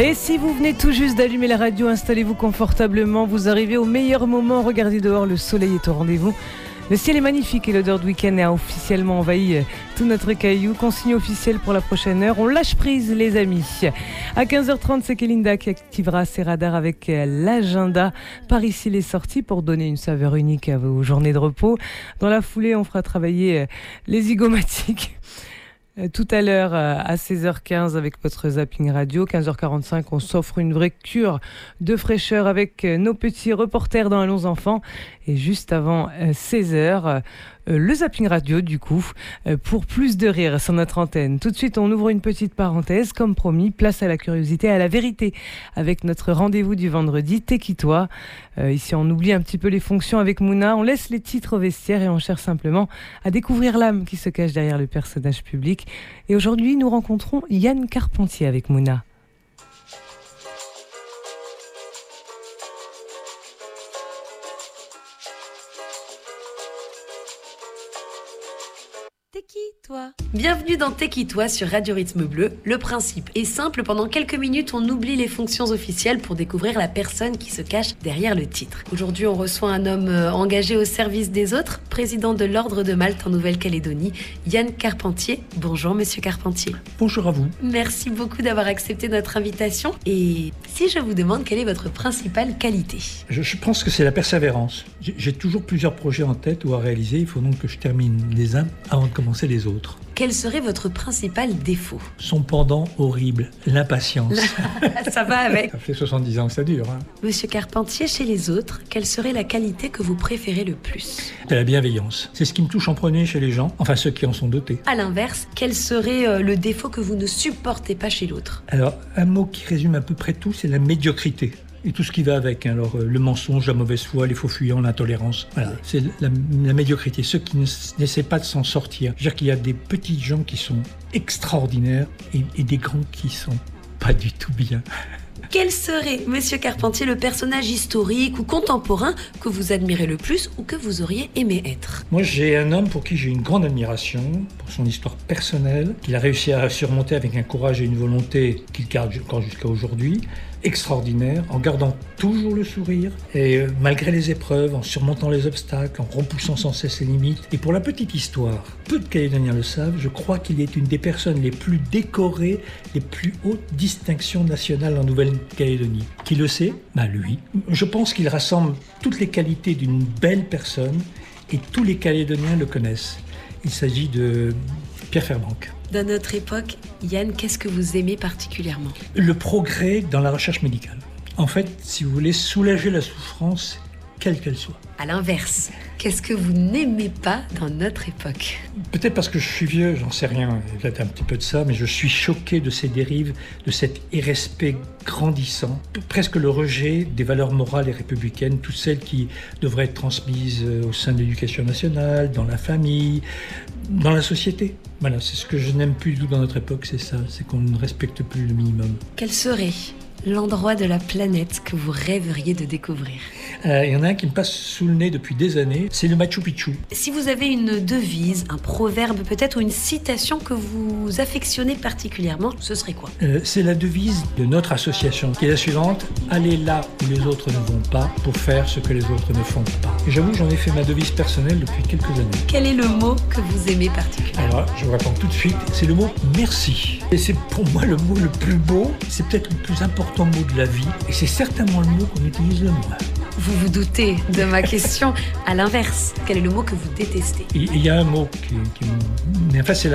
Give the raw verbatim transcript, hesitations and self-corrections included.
Et si vous venez tout juste d'allumer la radio, installez-vous confortablement, vous arrivez au meilleur moment, regardez dehors, le soleil est au rendez-vous. Le ciel est magnifique et l'odeur de week-end a officiellement envahi tout notre caillou. Consigne officielle pour la prochaine heure, on lâche prise les amis. À quinze heures trente, c'est Kélinda qui activera ses radars avec l'agenda par ici les sorties pour donner une saveur unique à vos journées de repos. Dans la foulée, on fera travailler les zygomatiques. Tout à l'heure à seize heures quinze avec votre zapping radio, quinze heures quarante-cinq on s'offre une vraie cure de fraîcheur avec nos petits reporters dans Allons Enfants et juste avant seize heures le zapping radio du coup pour plus de rire sur notre antenne. Tout de suite on ouvre une petite parenthèse comme promis, place à la curiosité, à la vérité avec notre rendez-vous du vendredi T'es qui toi. Euh, ici on oublie un petit peu les fonctions avec Mouna, on laisse les titres au vestiaire et on cherche simplement à découvrir l'âme qui se cache derrière le personnage public. Et aujourd'hui nous rencontrons Yann Carpentier avec Mouna. T'es qui, toi ? Bienvenue dans T'es qui, toi sur Radio Rythme Bleu. Le principe est simple, pendant quelques minutes, on oublie les fonctions officielles pour découvrir la personne qui se cache derrière le titre. Aujourd'hui, on reçoit un homme engagé au service des autres, président de l'Ordre de Malte en Nouvelle-Calédonie, Yann Carpentier. Bonjour, monsieur Carpentier. Bonjour à vous. Merci beaucoup d'avoir accepté notre invitation. Et si je vous demande quelle est votre principale qualité ? Je, je pense que c'est la persévérance. J'ai, j'ai toujours plusieurs projets en tête ou à réaliser. Il faut donc que je termine les uns avant de commencer les autres. Quel serait votre principal défaut ? Son pendant horrible, l'impatience. Ça va avec. Ça fait soixante-dix ans que ça dure. Hein. Monsieur Carpentier, chez les autres, quelle serait la qualité que vous préférez le plus ? C'est la bienveillance. C'est ce qui me touche en premier chez les gens, enfin ceux qui en sont dotés. À l'inverse, quel serait euh, le défaut que vous ne supportez pas chez l'autre ? Alors, un mot qui résume à peu près tout, c'est la médiocrité. Et tout ce qui va avec, hein. Alors euh, le mensonge, la mauvaise foi, les faux fuyants, l'intolérance. Voilà, c'est la, la médiocrité, ceux qui ne, n'essaient pas de s'en sortir. Je veux dire qu'il y a des petits gens qui sont extraordinaires et, et des grands qui sont pas du tout bien. Quel serait, monsieur Carpentier, le personnage historique ou contemporain que vous admirez le plus ou que vous auriez aimé être ? Moi, j'ai un homme pour qui j'ai une grande admiration, pour son histoire personnelle, qu'il a réussi à surmonter avec un courage et une volonté qu'il garde encore jusqu'à aujourd'hui, extraordinaire, en gardant toujours le sourire, et euh, malgré les épreuves, en surmontant les obstacles, en repoussant sans cesse ses limites. Et pour la petite histoire, peu de Calédoniens le savent, je crois qu'il est une des personnes les plus décorées, les plus hautes distinctions nationales en Nouvelle-Calédonie. Qui le sait ? Ben lui. Je pense qu'il rassemble toutes les qualités d'une belle personne, et tous les Calédoniens le connaissent. Il s'agit de Pierre Fairbank. Dans notre époque, Yann, qu'est-ce que vous aimez particulièrement ? Le progrès dans la recherche médicale. En fait, si vous voulez, soulager la souffrance, quelle qu'elle soit. À l'inverse, qu'est-ce que vous n'aimez pas dans notre époque ? Peut-être parce que je suis vieux, j'en sais rien, peut-être un petit peu de ça, mais je suis choqué de ces dérives, de cet irrespect grandissant, presque le rejet des valeurs morales et républicaines, toutes celles qui devraient être transmises au sein de l'éducation nationale, dans la famille, dans la société. Voilà, c'est ce que je n'aime plus du tout dans notre époque, c'est ça, c'est qu'on ne respecte plus le minimum. Quel serait l'endroit de la planète que vous rêveriez de découvrir ? Euh, il y en a un qui me passe sous le nez depuis des années, c'est le Machu Picchu. Si vous avez une devise, un proverbe peut-être, ou une citation que vous affectionnez particulièrement, ce serait quoi ? euh, C'est la devise de notre association, qui est la suivante: allez là où les autres ne vont pas pour faire ce que les autres ne font pas. Et j'avoue, j'en ai fait ma devise personnelle depuis quelques années. Quel est le mot que vous aimez particulièrement ? Alors, je vous réponds tout de suite, c'est le mot merci. Et c'est pour moi le mot le plus beau, c'est peut-être le plus important mot de la vie, et c'est certainement le mot qu'on utilise le moins. Vous vous doutez de ma question. À l'inverse, quel est le mot que vous détestez ? Il y a un mot qui, qui... Mais enfin, c'est